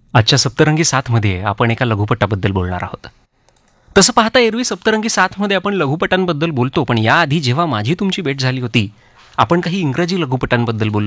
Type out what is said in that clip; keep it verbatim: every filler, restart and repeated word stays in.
आजच्या सप्तरंगी साथमध्ये आपण एका लघुपटाबद्दल बोलणार आहोत. तसं पाहता एरवी सप्तरंगी साथमध्ये आपण लघुपटांबद्दल बोलतो, पण याआधी जेव्हा माझी तुमची भेट झाली होती आपण काही इंग्रजी लघुपटांबद्दल बोललो